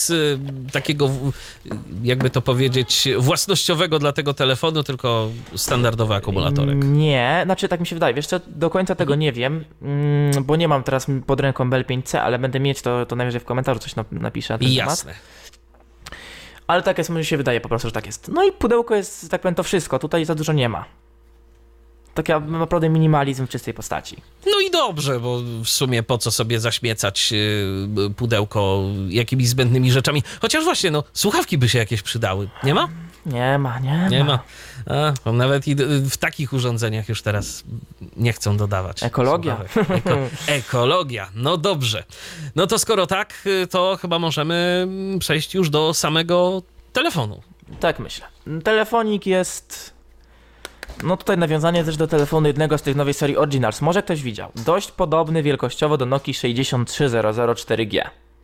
nic takiego, jakby to powiedzieć, własnościowego dla tego telefonu, tylko standardowy akumulatorek. Nie, znaczy tak mi się wydaje, wiesz co, do końca tego nie wiem, bo nie mam teraz pod ręką Bell 5C, ale będę mieć, to najwyżej w komentarzu coś napiszę na ten Jasne. temat. Ale tak jest, mi się wydaje po prostu, że tak jest. No i pudełko jest, tak powiem, to wszystko, tutaj za dużo nie ma. Taki naprawdę minimalizm w czystej postaci. No i dobrze, bo w sumie po co sobie zaśmiecać pudełko jakimiś zbędnymi rzeczami. Chociaż właśnie, no, słuchawki by się jakieś przydały. Nie ma? Nie ma. A, nawet i w takich urządzeniach już teraz nie chcą dodawać. Ekologia. Ekologia, no dobrze. No to skoro tak, to chyba możemy przejść już do samego telefonu. Tak myślę. Telefonik jest... No tutaj nawiązanie też do telefonu jednego z tych nowej serii Originals. Może ktoś widział. Dość podobny wielkościowo do Nokii 63004G.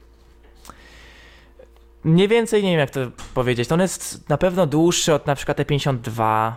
Mniej więcej nie wiem jak to powiedzieć. On jest na pewno dłuższy od na przykład T52.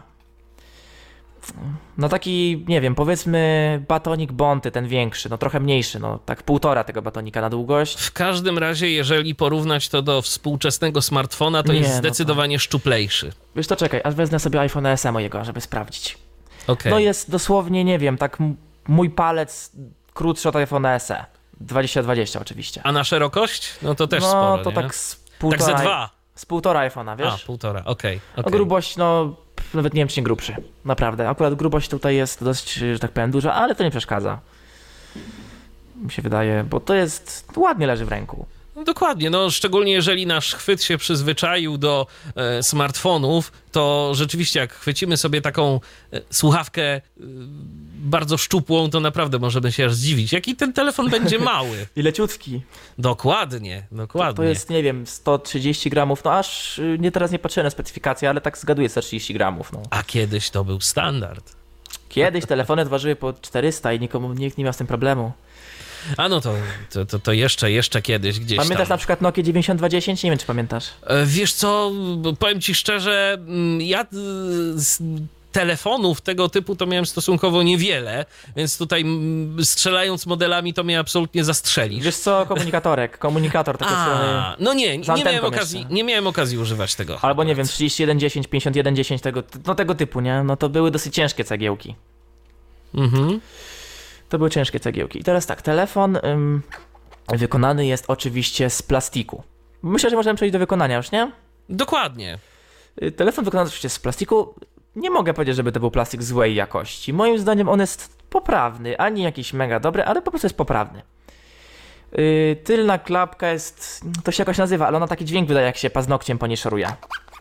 No taki, nie wiem, powiedzmy batonik Bonty, ten większy, no trochę mniejszy, no tak półtora tego batonika na długość. W każdym razie, jeżeli porównać to do współczesnego smartfona, to jest zdecydowanie szczuplejszy. Wiesz to czekaj, aż wezmę sobie iPhone SE mojego, żeby sprawdzić. Okay. No jest dosłownie, nie wiem, tak mój palec krótszy od iPhone SE. 2020 oczywiście. A na szerokość? No to też no, sporo, No to nie? tak z półtora... Tak ze dwa? Z półtora iPhone'a, wiesz? A, półtora, okej. O grubość, no nawet nie wiem, czy nie grubszy. Naprawdę. Akurat grubość tutaj jest dość, że tak powiem, duża, ale to nie przeszkadza. Mi się wydaje, bo to jest... ładnie leży w ręku. No dokładnie, no szczególnie jeżeli nasz chwyt się przyzwyczaił do smartfonów, to rzeczywiście jak chwycimy sobie taką słuchawkę bardzo szczupłą, to naprawdę możemy się aż zdziwić. Jaki ten telefon będzie mały. I leciutki. Dokładnie. To jest, nie wiem, 130 gramów, no aż teraz nie patrzyłem na specyfikację, ale tak zgaduję 130 gramów. No. A kiedyś to był standard. Kiedyś telefony ważyły po 400 i nikt nie miał z tym problemu. A no to jeszcze kiedyś gdzieś Pamiętasz tam. na przykład Nokia 9210? Nie wiem, czy pamiętasz. Wiesz co, powiem ci szczerze, ja z telefonów tego typu to miałem stosunkowo niewiele, więc tutaj strzelając modelami to mnie absolutnie zastrzelisz. Wiesz co, komunikator takie strony. No nie miałem okazji używać tego. Albo nie wiem, 3110, 5110 tego typu, nie? No to były dosyć ciężkie cegiełki. Mhm. To były ciężkie cegiełki. I teraz tak, telefon wykonany jest oczywiście z plastiku. Myślę, że możemy przejść do wykonania już, nie? Dokładnie. Telefon wykonany oczywiście z plastiku. Nie mogę powiedzieć, żeby to był plastik złej jakości. Moim zdaniem on jest poprawny, ani jakiś mega dobry, ale po prostu jest poprawny. Tylna klapka jest, to się jakoś nazywa, ale ona taki dźwięk wydaje, jak się paznokciem po niej szoruje.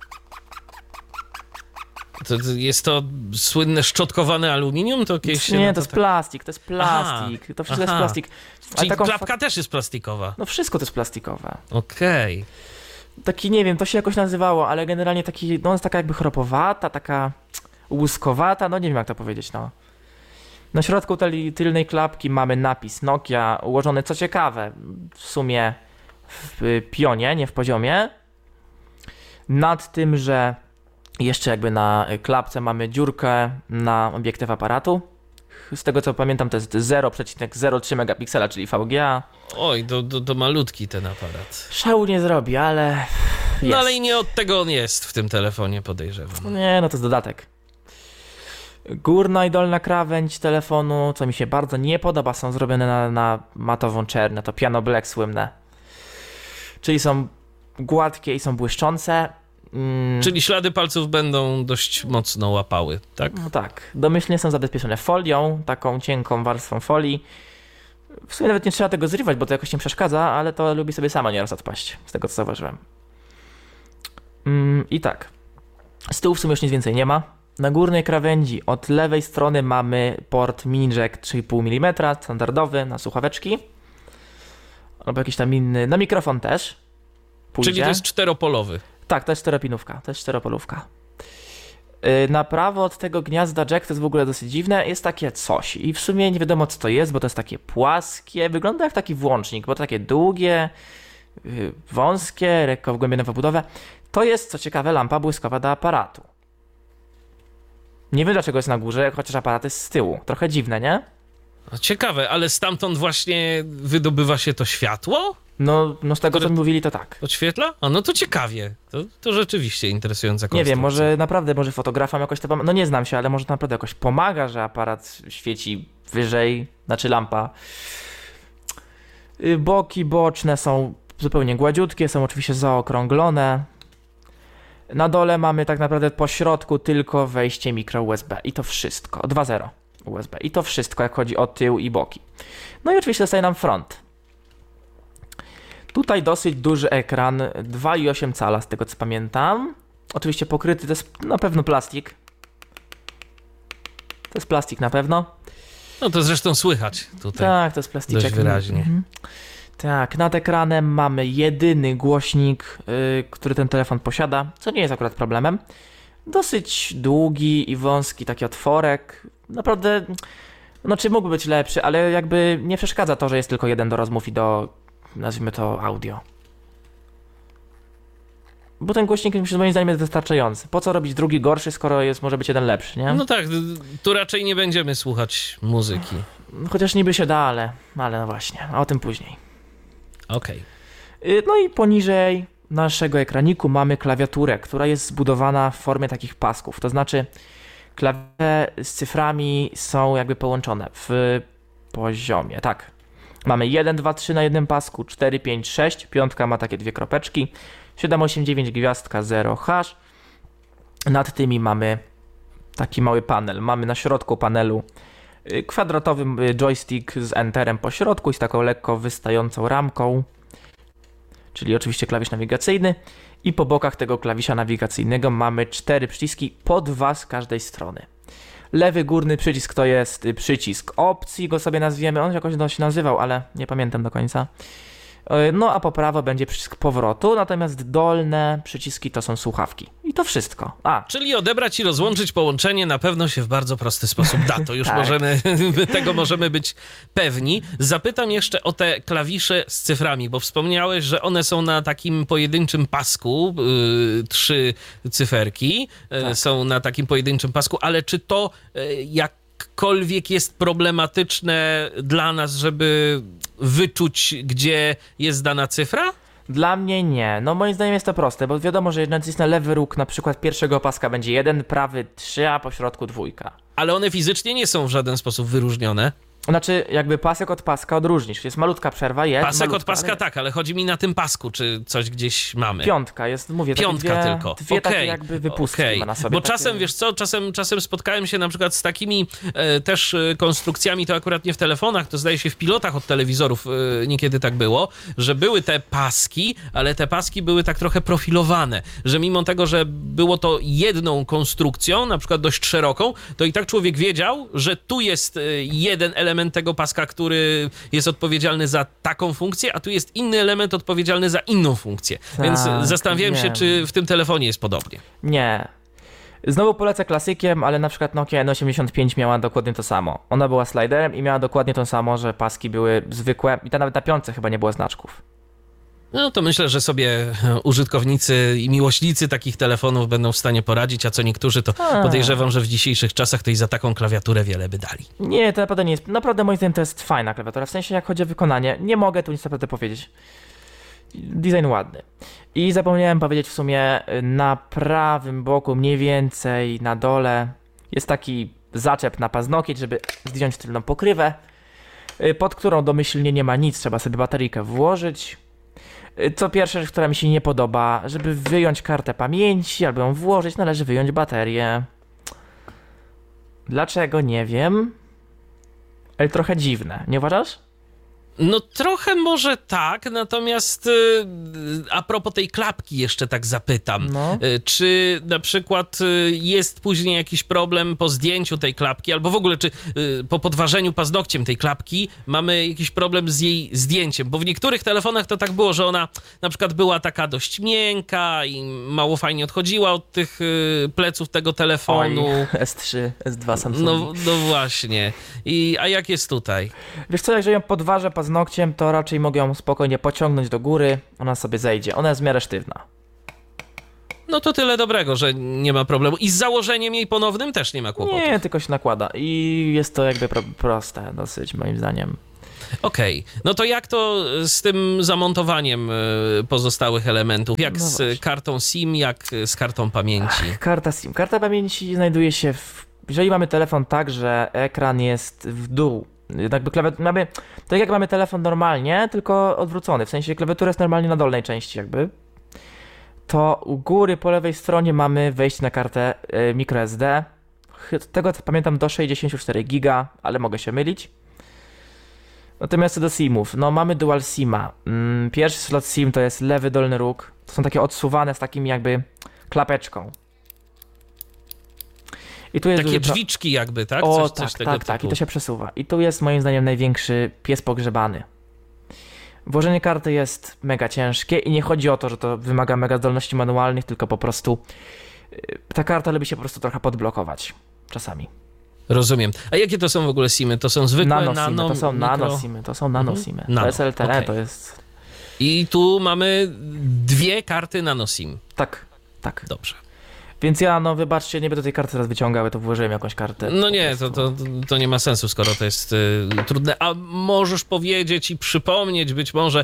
To jest to słynne szczotkowane aluminium? To jakieś nie, to jest plastik, to wszystko jest plastik. Czyli klapka też jest plastikowa? No wszystko to jest plastikowe. Okej. Taki, nie wiem, to się jakoś nazywało, ale generalnie taki, no jest taka jakby chropowata, taka łuskowata, no nie wiem jak to powiedzieć, no. Na środku tej tylnej klapki mamy napis Nokia ułożony, co ciekawe, w sumie w pionie, nie w poziomie. Nad tym, że jeszcze jakby na klapce mamy dziurkę na obiektyw aparatu. Z tego co pamiętam to jest 0,03 megapiksela, czyli VGA. Oj, to malutki ten aparat. Szału nie zrobi, ale jest. No ale i nie od tego on jest w tym telefonie, podejrzewam. Nie, no to jest dodatek. Górna i dolna krawędź telefonu, co mi się bardzo nie podoba, są zrobione na matową czernę, to piano black słynne. Czyli są gładkie i są błyszczące. Czyli ślady palców będą dość mocno łapały, tak? No tak. Domyślnie są zabezpieczone folią, taką cienką warstwą folii. W sumie nawet nie trzeba tego zrywać, bo to jakoś nie przeszkadza, ale to lubi sobie sama nieraz odpaść, z tego co zauważyłem. I tak. Z tyłu w sumie już nic więcej nie ma. Na górnej krawędzi od lewej strony mamy port mini jack 3,5 mm, standardowy, na słuchaweczki. Albo jakiś tam inny, na mikrofon też. Pójdzie. Czyli to jest czteropolowy. Tak, to jest czteropolówka. Na prawo od tego gniazda jack, to jest w ogóle dosyć dziwne, jest takie coś i w sumie nie wiadomo co to jest, bo to jest takie płaskie, wygląda jak taki włącznik, bo to takie długie, wąskie, lekko wgłębione w obudowę. To jest, co ciekawe, lampa błyskowa do aparatu. Nie wiem dlaczego jest na górze, chociaż aparat jest z tyłu. Trochę dziwne, nie? Ciekawe, ale stamtąd właśnie wydobywa się to światło? No z tego, co mi mówili, to tak. Podświetla? A no to ciekawie. To rzeczywiście interesująca Nie konstrukcja. wiem, może fotografom jakoś to no nie znam się, ale może to naprawdę jakoś pomaga, że aparat świeci wyżej, znaczy lampa. Boki boczne są zupełnie gładziutkie, są oczywiście zaokrąglone. Na dole mamy tak naprawdę po środku tylko wejście mikro USB i to wszystko. 2.0 USB i to wszystko, jak chodzi o tył i boki. No i oczywiście zostaje nam front. Tutaj dosyć duży ekran, 2,8 cala z tego co pamiętam. Oczywiście pokryty, to jest na pewno plastik. To jest plastik na pewno. No to zresztą słychać tutaj. Tak, to jest plasticzek. Dość wyraźnie. Tak, nad ekranem mamy jedyny głośnik, który ten telefon posiada, co nie jest akurat problemem. Dosyć długi i wąski taki otworek. Naprawdę, no czy mógłby być lepszy, ale jakby nie przeszkadza to, że jest tylko jeden do rozmów i do, nazwijmy to, audio. Bo ten głośnik moim zdaniem jest wystarczający. Po co robić drugi gorszy, skoro może być jeden lepszy, nie? No tak, tu raczej nie będziemy słuchać muzyki. Chociaż niby się da, ale no właśnie, a o tym później. Okej. No i poniżej naszego ekraniku mamy klawiaturę, która jest zbudowana w formie takich pasków. To znaczy klawisze z cyframi są jakby połączone w poziomie. Tak. Mamy 1, 2, 3 na jednym pasku, 4, 5, 6. Piątka ma takie dwie kropeczki. 7, 8, 9 gwiazdka 0 hash. Nad tymi mamy taki mały panel. Mamy na środku panelu kwadratowy joystick z enterem po środku i z taką lekko wystającą ramką, czyli oczywiście klawisz nawigacyjny, i po bokach tego klawisza nawigacyjnego mamy 4 przyciski, po 2 z każdej strony. Lewy górny przycisk to jest przycisk opcji, go sobie nazwiemy, on jakoś się nazywał, ale nie pamiętam do końca. No a po prawo będzie przycisk powrotu, natomiast dolne przyciski to są słuchawki. I to wszystko. Czyli odebrać i rozłączyć połączenie na pewno się w bardzo prosty sposób da. To już Tak. tego możemy być pewni. Zapytam jeszcze o te klawisze z cyframi, bo wspomniałeś, że one są na takim pojedynczym pasku, 3 cyferki są na takim pojedynczym pasku, ale czy to jakkolwiek jest problematyczne dla nas, żeby wyczuć, gdzie jest dana cyfra? Dla mnie nie. No moim zdaniem jest to proste, bo wiadomo, że jednak jest na lewy róg, na przykład pierwszego paska będzie 1, prawy 3, a po środku 2. Ale one fizycznie nie są w żaden sposób wyróżnione. Znaczy, jakby pasek od paska odróżnisz. Jest malutka przerwa, jest. Pasek malutka, od paska tak, ale chodzi mi na tym pasku, czy coś gdzieś mamy. Piątka jest, mówię, takie Piątka tylko. Dwie takie jakby wypustki ma na sobie. Bo takie... czasem, wiesz co, czasem spotkałem się na przykład z takimi też konstrukcjami, to akurat nie w telefonach, to zdaje się w pilotach od telewizorów niekiedy tak było, że były te paski, ale te paski były tak trochę profilowane, że mimo tego, że było to jedną konstrukcją, na przykład dość szeroką, to i tak człowiek wiedział, że tu jest jeden element tego paska, który jest odpowiedzialny za taką funkcję, a tu jest inny element odpowiedzialny za inną funkcję. Tak, Więc zastanawiałem się, wiem. czy w tym telefonie jest podobnie. Nie. Znowu polecę klasykiem, ale na przykład Nokia N85 miała dokładnie to samo. Ona była sliderem i miała dokładnie to samo, że paski były zwykłe i ta nawet na piątce chyba nie było znaczków. No to myślę, że sobie użytkownicy i miłośnicy takich telefonów będą w stanie poradzić, a co niektórzy to podejrzewam, że w dzisiejszych czasach to i za taką klawiaturę wiele by dali. Nie, to naprawdę nie jest. Naprawdę moim zdaniem to jest fajna klawiatura. W sensie jak chodzi o wykonanie, nie mogę tu nic naprawdę powiedzieć. Design ładny. I zapomniałem powiedzieć w sumie, na prawym boku mniej więcej na dole jest taki zaczep na paznokieć, żeby zdjąć tylną pokrywę, pod którą domyślnie nie ma nic, trzeba sobie bateryjkę włożyć. Co pierwsza rzecz, która mi się nie podoba, żeby wyjąć kartę pamięci albo ją włożyć, należy wyjąć baterię. Dlaczego? Nie wiem. Ale trochę dziwne, nie uważasz? No trochę może tak, natomiast a propos tej klapki jeszcze tak zapytam. No. Czy na przykład jest później jakiś problem po zdjęciu tej klapki, albo w ogóle czy po podważeniu paznokciem tej klapki mamy jakiś problem z jej zdjęciem? Bo w niektórych telefonach to tak było, że ona na przykład była taka dość miękka i mało fajnie odchodziła od tych pleców tego telefonu. Oj, S3, S2 Samsung. No właśnie. A jak jest tutaj? Wiesz co, jeżeli ją podważę paznokciem, to raczej mogę ją spokojnie pociągnąć do góry, ona sobie zejdzie. Ona jest w miarę sztywna. No to tyle dobrego, że nie ma problemu. I z założeniem jej ponownym też nie ma kłopotu. Nie, tylko się nakłada i jest to jakby proste dosyć moim zdaniem. Okej, no to jak to z tym zamontowaniem pozostałych elementów? Jak No z właśnie. kartą SIM, jak z kartą pamięci? Karta SIM. Karta pamięci znajduje się jeżeli mamy telefon tak, że ekran jest w dół, jakby mamy, tak jak mamy telefon normalnie, tylko odwrócony, w sensie klawiatura jest normalnie na dolnej części jakby, to u góry po lewej stronie mamy wejście na kartę microSD. Tego co pamiętam do 64 giga, ale mogę się mylić. Natomiast co do SIM-ów, no mamy dual SIM-a. Pierwszy slot SIM to jest lewy dolny róg. To są takie odsuwane z takim jakby klapeczką. I tu jest Takie duży drzwiczki jakby, tak? O, Coś tak, tego tak, tak. typu. I to się przesuwa. I tu jest moim zdaniem największy pies pogrzebany. Włożenie karty jest mega ciężkie i nie chodzi o to, że to wymaga mega zdolności manualnych, tylko po prostu ta karta lubi się po prostu trochę podblokować. Czasami. Rozumiem. A jakie to są w ogóle SIM-y? To są zwykłe Nano-SIMy, to są mikro... nano-SIMy, to są nano-SIMy. Nano, To jest LTE, okej. to jest... I tu mamy 2 karty nano SIM. Tak, tak. Dobrze. Więc ja, no wybaczcie, nie będę tej karty teraz wyciągał, ja to włożyłem jakąś kartę. No po nie, prostu. to nie ma sensu, skoro to jest trudne. A możesz powiedzieć i przypomnieć być może,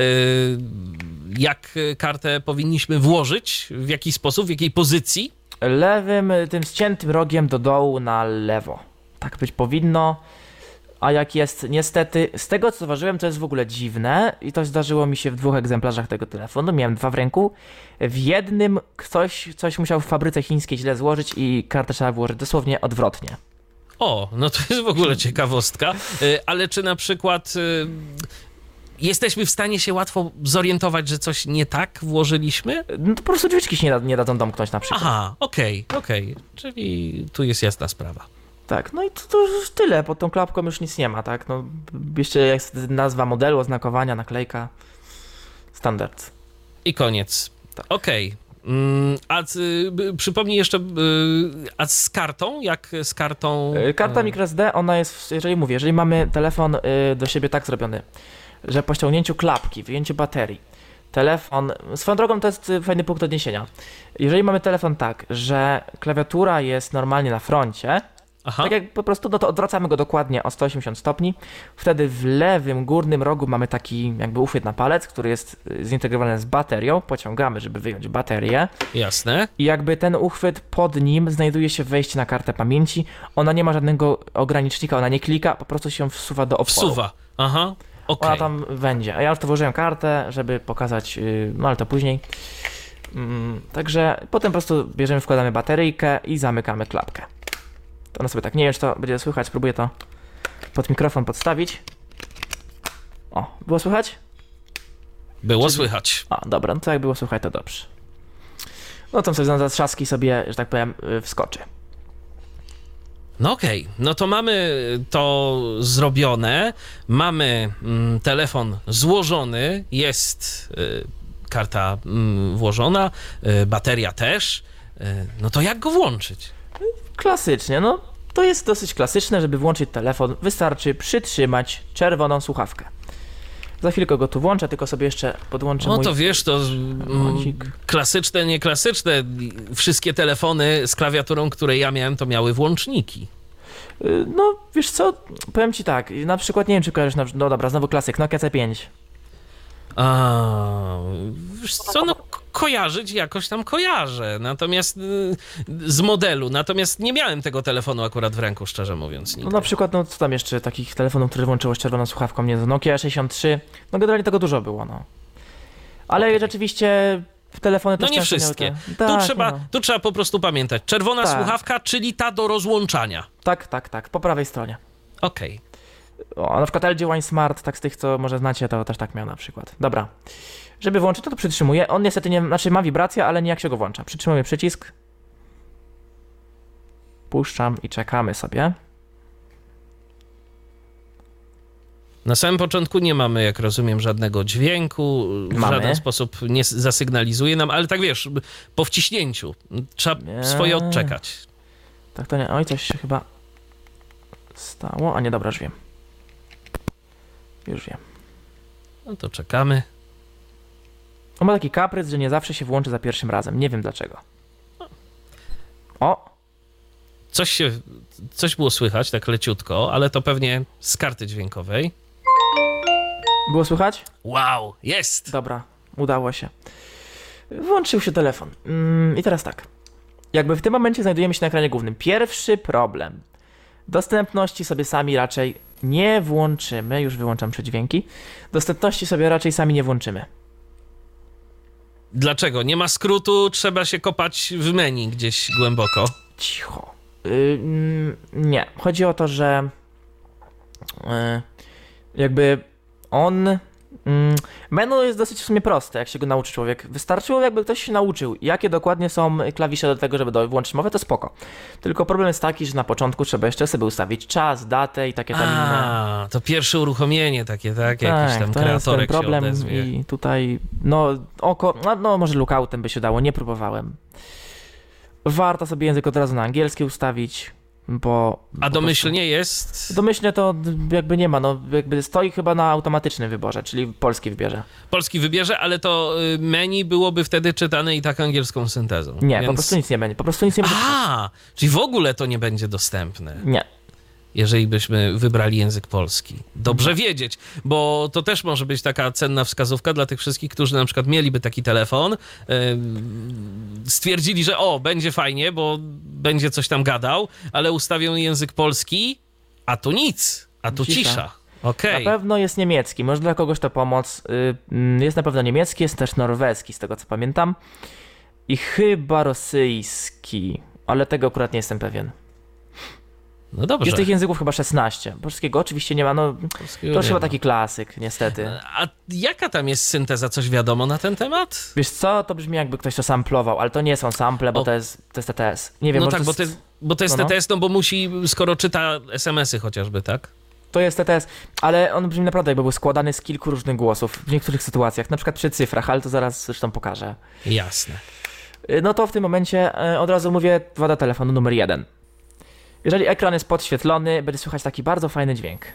jak kartę powinniśmy włożyć, w jaki sposób, w jakiej pozycji? Lewym, tym ściętym rogiem do dołu na lewo. Tak być powinno. A jak jest, niestety, z tego co zauważyłem, to jest w ogóle dziwne i to zdarzyło mi się w 2 egzemplarzach tego telefonu. Miałem 2 w ręku. W jednym ktoś coś musiał w fabryce chińskiej źle złożyć i kartę trzeba włożyć dosłownie odwrotnie. O, no to jest w ogóle ciekawostka. Ale czy na przykład jesteśmy w stanie się łatwo zorientować, że coś nie tak włożyliśmy? No to po prostu drzwiczki się nie dadzą domknąć na przykład. Aha, okej. Czyli tu jest jasna sprawa. Tak, no i to już tyle, pod tą klapką już nic nie ma, tak? No, jeszcze jest nazwa modelu, oznakowania, naklejka, standard. I koniec. Tak. Okej. Przypomnij jeszcze, a z kartą? Jak z kartą? Karta microSD, ona jest, jeżeli mamy telefon do siebie tak zrobiony, że po ściągnięciu klapki, wyjęciu baterii, telefon, swoją drogą to jest fajny punkt odniesienia. Jeżeli mamy telefon tak, że klawiatura jest normalnie na froncie, Aha. tak jak po prostu, no to odwracamy go dokładnie o 180 stopni. Wtedy w lewym górnym rogu mamy taki jakby uchwyt na palec, który jest zintegrowany z baterią. Pociągamy, żeby wyjąć baterię. Jasne. I jakby ten uchwyt pod nim znajduje się wejście na kartę pamięci. Ona nie ma żadnego ogranicznika, ona nie klika, po prostu się wsuwa do oporu. Wsuwa. Aha. Okej. Ona tam będzie. A ja już to włożyłem kartę, żeby pokazać, no ale to później. Także potem po prostu bierzemy, wkładamy bateryjkę i zamykamy klapkę. To ona sobie tak, nie wiem, czy to będzie słychać, spróbuję to pod mikrofon podstawić. O, było słychać? Było słychać. A, dobra, no to jak było słychać, to dobrze. No to sobie za trzaski sobie, że tak powiem, wskoczy. No okej. No to mamy to zrobione. Mamy telefon złożony. Jest karta włożona. Bateria też. No to jak go włączyć? Klasycznie, no to jest dosyć klasyczne, żeby włączyć telefon, wystarczy przytrzymać czerwoną słuchawkę. Za chwilkę go tu włączę, tylko sobie jeszcze podłączę No mój... to wiesz, to Wąsik. klasyczne, nieklasyczne. Wszystkie telefony z klawiaturą, które ja miałem, to miały włączniki. No, wiesz co, powiem ci tak, na przykład, nie wiem czy kojarzysz, no dobra, znowu klasyk, Nokia C5. A, wiesz co, no kojarzyć jakoś tam kojarzę, natomiast z modelu, natomiast nie miałem tego telefonu akurat w ręku, szczerze mówiąc. No Nigdy. na przykład, no co tam jeszcze takich telefonów, które włączyło z czerwoną słuchawką, nie, Nokia 63, no generalnie tego dużo było, no. Ale rzeczywiście telefony No też nie często miały wszystkie. te... Tak, no. Tu trzeba po prostu pamiętać. Czerwona Tak. słuchawka, czyli ta do rozłączania. Tak, po prawej stronie. Okej. O, na przykład LG Wine Smart, tak z tych, co może znacie, to też tak miał na przykład. Dobra. Żeby włączyć, to przytrzymuję. On niestety nie, znaczy ma wibrację, ale nie jak się go włącza. Przytrzymuję przycisk. Puszczam i czekamy sobie. Na samym początku nie mamy, jak rozumiem, żadnego dźwięku, w Mamy. żaden sposób nie zasygnalizuje nam, ale tak wiesz, po wciśnięciu trzeba Nie. swoje odczekać. Tak to nie, oj, coś się chyba stało. A nie, dobra, już wiem. Już wiem. No to czekamy. On ma taki kaprys, że nie zawsze się włączy za pierwszym razem. Nie wiem dlaczego. O! Coś było słychać, tak leciutko, ale to pewnie z karty dźwiękowej. Było słychać? Wow, jest! Dobra, udało się. Włączył się telefon. I teraz tak. Jakby w tym momencie znajdujemy się na ekranie głównym. Pierwszy problem. Dostępności sobie sami raczej nie włączymy. Już wyłączam przedźwięki. Dostępności sobie raczej sami nie włączymy. Dlaczego? Nie ma skrótu, trzeba się kopać w menu gdzieś głęboko. Cicho. Nie. Chodzi o to, że jakby on... Menu jest dosyć w sumie proste, jak się go nauczy człowiek. Wystarczyło, jakby ktoś się nauczył, jakie dokładnie są klawisze do tego, żeby włączyć mowę, to spoko. Tylko problem jest taki, że na początku trzeba jeszcze sobie ustawić czas, datę i takie tam inne. To pierwsze uruchomienie takie, tak? Jakiś tam to jest ten kreatorek się problem odezwie. i tutaj, może lookoutem by się dało, nie próbowałem. Warto sobie język od razu na angielski ustawić, bo... A domyślnie jest? Domyślnie to jakby nie ma, jakby stoi chyba na automatycznym wyborze, czyli polski wybierze. Polski wybierze, ale to menu byłoby wtedy czytane i tak angielską syntezą. Nie, więc... po prostu nic nie będzie, Czyli w ogóle to nie będzie dostępne. Nie. Jeżeli byśmy wybrali język polski. Dobrze wiedzieć, bo to też może być taka cenna wskazówka dla tych wszystkich, którzy na przykład mieliby taki telefon, stwierdzili, że będzie fajnie, bo będzie coś tam gadał, ale ustawią język polski, a tu nic, a tu cisza. Okay. Na pewno jest niemiecki, może dla kogoś to pomoc. Jest na pewno niemiecki, jest też norweski, z tego co pamiętam. I chyba rosyjski, ale tego akurat nie jestem pewien. No dobrze. Jest tych języków chyba 16. Polskiego oczywiście nie ma, to już chyba taki klasyk, niestety. A jaka tam jest synteza? Coś wiadomo na ten temat? Wiesz co, to brzmi jakby ktoś to samplował, ale to nie są sample, bo to jest TTS. Nie wiem, no może tak, bo to jest TTS, bo musi, skoro czyta SMS-y chociażby, tak? To jest TTS, ale on brzmi naprawdę jakby był składany z kilku różnych głosów w niektórych sytuacjach, na przykład przy cyfrach, ale to zaraz zresztą pokażę. Jasne. No to w tym momencie od razu mówię wada telefonu numer 1. Jeżeli ekran jest podświetlony, będzie słychać taki bardzo fajny dźwięk.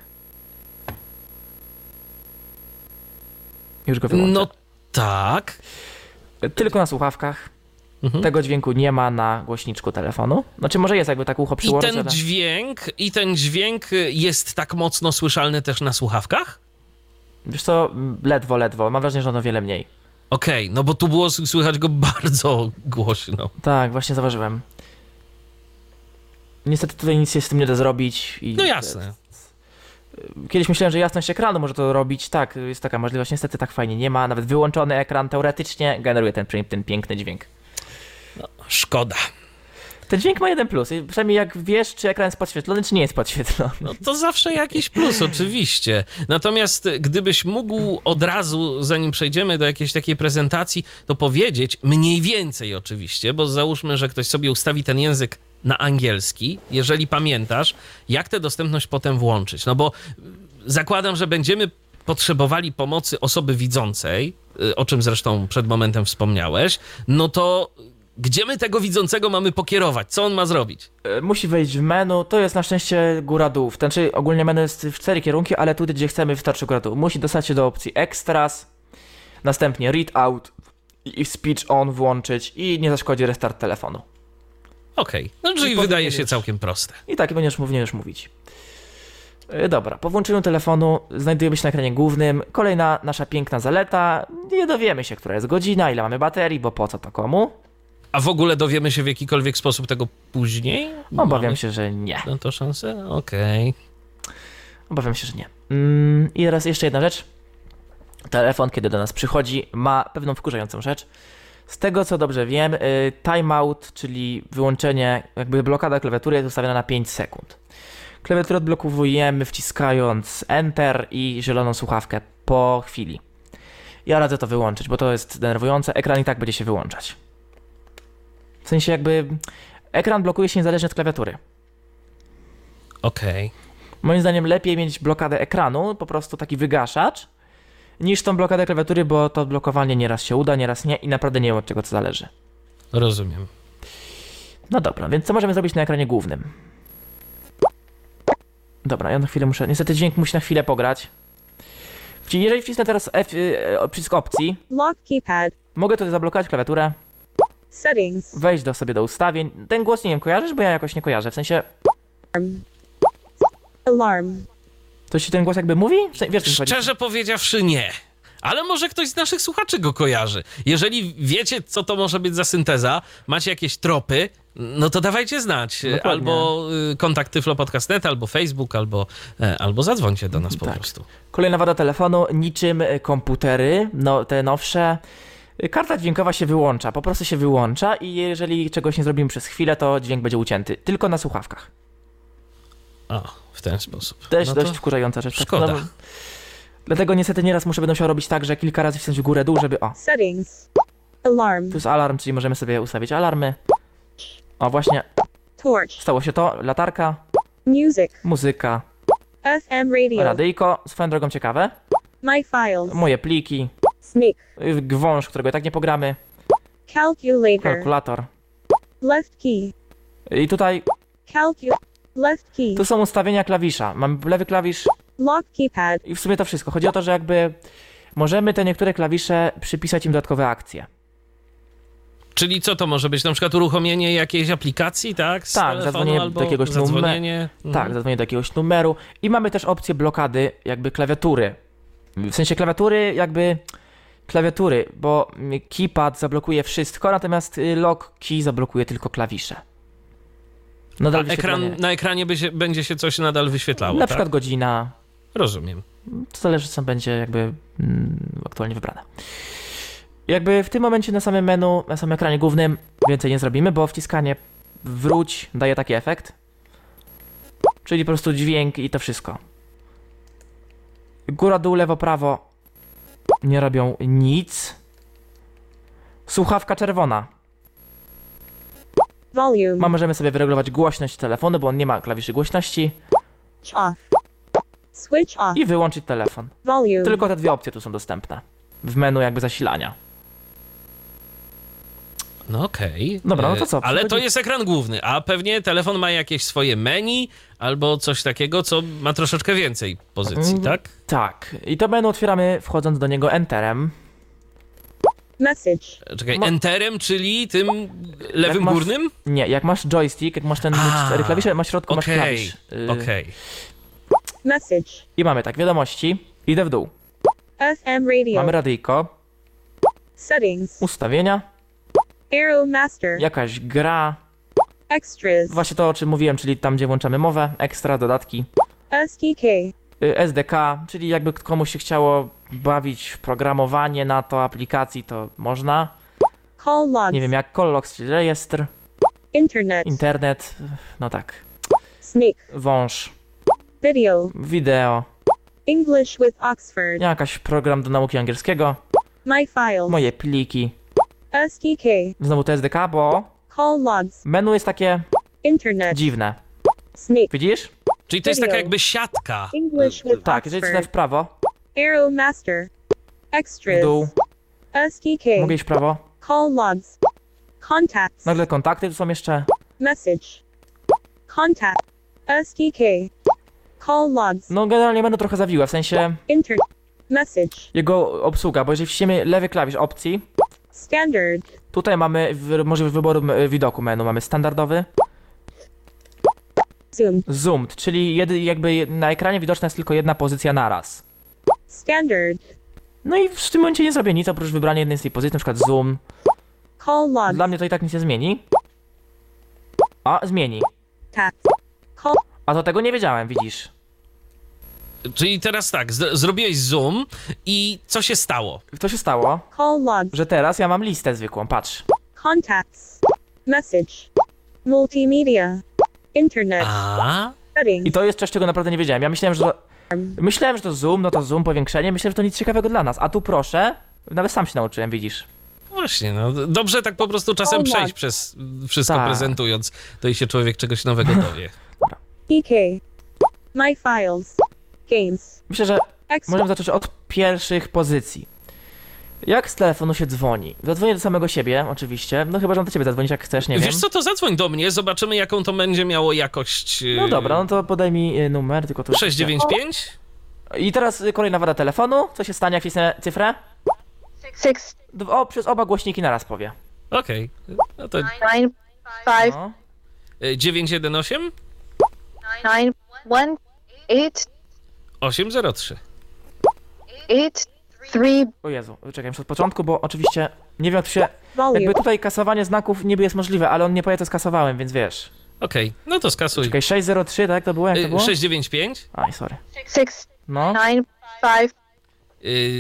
Już go wyłączę. No tak. Tylko na słuchawkach. Tego dźwięku nie ma na głośniczku telefonu. Znaczy może jest jakby tak ucho przyłożyć, I ten dźwięk jest tak mocno słyszalny też na słuchawkach? Wiesz co, ledwo. Mam wrażenie, że on o wiele mniej. Okej, no bo tu było słychać go bardzo głośno. Tak, właśnie zauważyłem. Niestety tutaj nic się z tym nie da zrobić. No jasne. Kiedyś myślałem, że jasność ekranu może to robić. Tak, jest taka możliwość. Niestety tak fajnie nie ma. Nawet wyłączony ekran teoretycznie generuje ten piękny dźwięk. No, szkoda. Ten dźwięk ma jeden plus. Przynajmniej jak wiesz, czy ekran jest podświetlony, czy nie jest podświetlony. No to zawsze jakiś plus, oczywiście. Natomiast gdybyś mógł od razu, zanim przejdziemy do jakiejś takiej prezentacji, to powiedzieć, mniej więcej oczywiście, bo załóżmy, że ktoś sobie ustawi ten język na angielski, jeżeli pamiętasz, jak tę dostępność potem włączyć. No bo zakładam, że będziemy potrzebowali pomocy osoby widzącej, o czym zresztą przed momentem wspomniałeś, no to gdzie my tego widzącego mamy pokierować? Co on ma zrobić? Musi wejść w menu, to jest na szczęście góra-dół. Znaczy ogólnie menu jest w 4 kierunki, ale tu gdzie chcemy wystarczy góra-dół. Musi dostać się do opcji Extras, następnie Read Out i Speech On włączyć i nie zaszkodzi restart telefonu. Okej, no czyli wydaje się całkiem proste. I tak będziesz mówić. Dobra, po włączeniu telefonu znajdujemy się na ekranie głównym. Kolejna nasza piękna zaleta. Nie dowiemy się, która jest godzina, ile mamy baterii, bo po co to komu. A w ogóle dowiemy się w jakikolwiek sposób tego później? Obawiam się, że nie. No to szansę? Okej. Obawiam się, że nie. I teraz jeszcze jedna rzecz. Telefon, kiedy do nas przychodzi, ma pewną wkurzającą rzecz. Z tego, co dobrze wiem, timeout, czyli wyłączenie, jakby blokada klawiatury jest ustawiona na 5 sekund. Klawiaturę odblokowujemy wciskając Enter i zieloną słuchawkę po chwili. Ja radzę to wyłączyć, bo to jest denerwujące. Ekran i tak będzie się wyłączać. W sensie jakby ekran blokuje się niezależnie od klawiatury. Okej. Moim zdaniem lepiej mieć blokadę ekranu, po prostu taki wygaszacz, niż tą blokadę klawiatury, bo to blokowanie nieraz się uda, nieraz nie i naprawdę nie wiem, od czego to zależy. Rozumiem. No dobra, więc co możemy zrobić na ekranie głównym? Dobra, ja na chwilę muszę... Niestety dźwięk musi na chwilę pograć. Czyli jeżeli wcisnę teraz przycisk opcji, Lock keypad. mogę tutaj zablokować klawiaturę, Settings. wejść sobie do ustawień. Ten głos nie wiem, kojarzysz? Bo ja jakoś nie kojarzę, w sensie... Alarm. To ci ten głos jakby mówi? Wiesz, co mi chodzi? Szczerze powiedziawszy nie. Ale może ktoś z naszych słuchaczy go kojarzy. Jeżeli wiecie, co to może być za synteza, macie jakieś tropy, no to dawajcie znać. Dokładnie. Albo kontakt tyflopodcast.net, albo Facebook, albo zadzwońcie do nas po Tak. prostu. Kolejna wada telefonu, niczym komputery, no te nowsze. Karta dźwiękowa się wyłącza, po prostu się wyłącza i jeżeli czegoś nie zrobimy przez chwilę, to dźwięk będzie ucięty. Tylko na słuchawkach. O, w ten sposób. Też No to dość wkurzająca rzecz. szkoda. No, dlatego niestety nieraz będę musiał robić tak, że kilka razy wcisnąć w górę dół, żeby Settings. Alarm. tu jest alarm, czyli możemy sobie ustawić alarmy. O właśnie, Torch. stało się to, latarka, Music. muzyka, FM radio. radyjko, swoją drogą ciekawe, My files. moje pliki, Snake. gwąż, którego i tak nie pogramy, Calculator. kalkulator. Left key. I tutaj, Left key. tu są ustawienia klawisza. Mamy lewy klawisz Lock keypad. i w sumie to wszystko. Chodzi o to, że jakby możemy te niektóre klawisze przypisać im dodatkowe akcje. Czyli co to może być? Na przykład uruchomienie jakiejś aplikacji, tak? Z Tak, telefonu, zadzwonienie albo do jakiegoś zadzwonienie. Tak, zadzwonię do jakiegoś numeru i mamy też opcję blokady jakby klawiatury. W sensie klawiatury, bo keypad zablokuje wszystko, natomiast lock key zablokuje tylko klawisze. Nadal wyświetlenie. Na ekranie będzie się coś nadal wyświetlało, Na tak? przykład godzina, Rozumiem. to zależy co będzie jakby aktualnie wybrane. Jakby w tym momencie na samym menu, na samym ekranie głównym więcej nie zrobimy, bo wciskanie wróć daje taki efekt. Czyli po prostu dźwięk i to wszystko. Góra, dół, lewo, prawo nie robią nic. Słuchawka czerwona. Volume. Możemy sobie wyregulować głośność telefonu, bo on nie ma klawiszy głośności. Off. Switch off. I wyłączyć telefon. Volume. Tylko te dwie opcje tu są dostępne. W menu jakby zasilania. No okej. Dobra, no to co? Ale to Przychodzi- jest ekran główny, a pewnie telefon ma jakieś swoje menu albo coś takiego, co ma troszeczkę więcej pozycji, tak? Tak. I to menu otwieramy wchodząc do niego Enterem. Message. Czekaj, Ma- Enterem, czyli tym lewym masz- górnym? Nie, jak masz joystick, jak masz ten A, 4 klawisze, masz w środku masz Okej, klawisz. okej. Message. I mamy tak, wiadomości. Idę w dół. FM radio. Mamy radyjko, Settings. ustawienia, Arrow master. jakaś gra. Extras. Właśnie to, o czym mówiłem, czyli tam, gdzie włączamy mowę, ekstra, dodatki. SDK. SDK, czyli jakby komuś się chciało bawić w programowanie na to aplikacji, to można. Call logs. Nie wiem, jak call logs, czyli rejestr, Internet. internet, no tak, Snake. wąż, Video. wideo, English with Oxford. jakaś program do nauki angielskiego, My files. moje pliki. SDK. Znowu to SDK, bo Call logs. menu jest takie Internet. dziwne. Snake. Widzisz? Czyli to jest taka Video. jakby siatka. English with Tak, jeżeli chcesz w Oxford. prawo, Arrow master. w Extras. dół, SDK. mogę iść w prawo. Call logs. Contacts. Nagle kontakty tu są jeszcze. Message. Contact. SDK. Call logs. No generalnie menu trochę zawiłe, w sensie Message. jego obsługa, bo jeżeli wciśniemy lewy klawisz opcji, Standard. tutaj mamy możliwość wyboru widoku menu. Mamy standardowy, Zoom. zoomed, czyli jakby na ekranie widoczna jest tylko jedna pozycja naraz. Standard. No i w tym momencie nie zrobię nic oprócz wybrania jednej z tej pozycji, na przykład zoom. Call logs. Dla mnie to i tak nic nie zmieni. A, zmieni. Tap. Call. A to tego nie wiedziałem, widzisz. Czyli teraz tak, zrobiłeś zoom i co się stało? To się stało, Call logs. że teraz ja mam listę zwykłą, patrz. Contacts. Message. Multimedia. Internet. A? Settings. I to jest coś, czego naprawdę nie wiedziałem. Ja myślałem, że to zoom, no to zoom, powiększenie. Myślałem, że to nic ciekawego dla nas. A tu proszę, nawet sam się nauczyłem, widzisz. Właśnie, no dobrze tak po prostu czasem Oh, przejść przez wszystko Tak. prezentując, to i się człowiek czegoś nowego dowie. EK. My files. Games. Myślę, że Extra. możemy zacząć od pierwszych pozycji. Jak z telefonu się dzwoni? Zadzwonię do samego siebie, oczywiście. No chyba, że mam do ciebie zadzwonić, jak chcesz, nie wiem. Wiesz co, to zadzwoń do mnie, zobaczymy jaką to będzie miało jakość. No dobra, no to podaj mi numer, tylko to... 695? I teraz kolejna wada telefonu. Co się stanie, jak wcisnę cyfrę? 6, Przez oba głośniki naraz powie. Okej. No to 9, 5, No. 918? 9, 1, 8, 803. 8 O Jezu, czekaj, muszę od początku, bo oczywiście nie wiem jak to się... Volume. Jakby tutaj kasowanie znaków niby jest możliwe, ale on nie powie, co skasowałem, więc wiesz. Okej, no to skasuj. Czekaj, 603, tak to było? Jak to było? 695. Aj, sorry. 6 No. 9 5